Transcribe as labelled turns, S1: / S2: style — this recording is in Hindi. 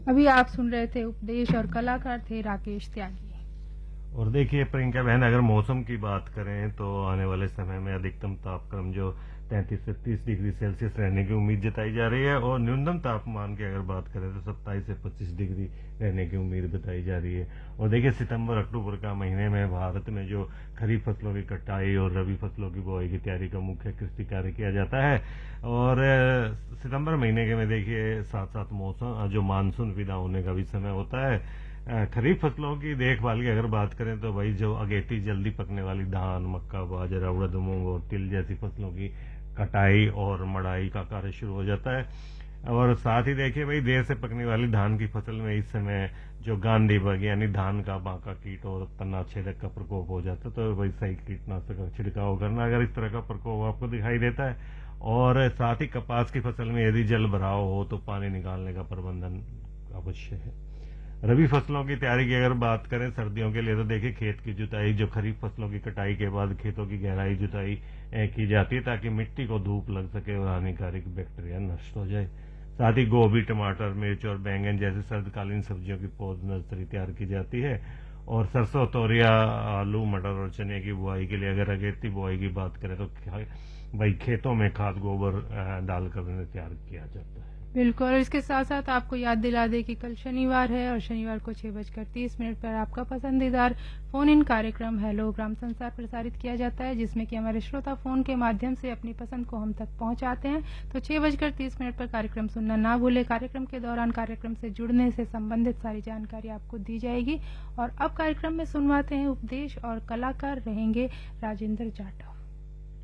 S1: अभी आप सुन रहे थे उपदेश और कलाकार थे राकेश त्यागी।
S2: और देखिए प्रियंका बहन, अगर मौसम की बात करें तो आने वाले समय में अधिकतम तापक्रम जो 33 से 30 डिग्री सेल्सियस रहने की उम्मीद जताई जा रही है, और न्यूनतम तापमान की अगर बात करें तो 27 से 25 डिग्री रहने की उम्मीद बताई जा रही है। और देखिए सितंबर अक्टूबर का महीने में भारत में जो खरीफ फसलों की कटाई और रबी फसलों की बुआई की तैयारी का मुख्य कृषि कार्य किया जाता है। और सितंबर महीने के में देखिए साथ साथ मौसम जो मानसून विदा होने का भी समय होता है। खरीफ फसलों की देखभाल की अगर बात करें तो भाई जो अगेती जल्दी पकने वाली धान, मक्का, बाजरा, उड़द, मूंग और तिल जैसी फसलों की कटाई और मड़ाई का कार्य शुरू हो जाता है। और साथ ही देखिए भाई देर से पकने वाली धान की फसल में इस समय जो गांधी बग यानी धान का बांका कीट और तना छेदक का प्रकोप हो जाता है, तो भाई सही कीटनाशक का छिड़काव करना अगर इस तरह का प्रकोप आपको दिखाई देता है। और साथ ही कपास की फसल में यदि जल भराव हो तो पानी निकालने का प्रबंधन अवश्य है। रबी फसलों की तैयारी की अगर बात करें सर्दियों के लिए तो देखिए खेत की जुताई जो खरीफ फसलों की कटाई के बाद खेतों की गहराई जुताई की जाती है ताकि मिट्टी को धूप लग सके और हानिकारक बैक्टीरिया नष्ट हो जाए। साथ ही गोभी, टमाटर, मिर्च और बैंगन जैसे सर्दकालीन सब्जियों की पौध नर्सरी तैयार की जाती है। और सरसों, तोरिया, आलू, मटर और चने की बुआई के लिए अगर अगेती बुआई की बात करें तो भाई खेतों में खाद गोबर डालकर उन्हें तैयार किया जाता है।
S1: बिल्कुल, और इसके साथ साथ आपको याद दिला दे कि कल शनिवार है और शनिवार को 6:30 पर आपका पसंदीदार फोन इन कार्यक्रम हेलो ग्राम संसार प्रसारित किया जाता है, जिसमें कि हमारे श्रोता फोन के माध्यम से अपनी पसंद को हम तक पहुंचाते हैं। तो 6:30 पर कार्यक्रम सुनना ना भूले। कार्यक्रम के दौरान कार्यक्रम से जुड़ने से संबंधित सारी जानकारी आपको दी जाएगी। और अब कार्यक्रम में सुनवाते हैं उपदेश और कलाकार रहेंगे राजेंद्र जाटव।